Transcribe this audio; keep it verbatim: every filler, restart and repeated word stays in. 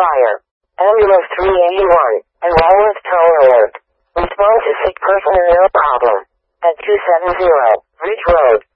fire. Ambulance three eighty-one, and Walworth Tower Alert. Respond to sick person and no problem. At two seventy Ridge Road.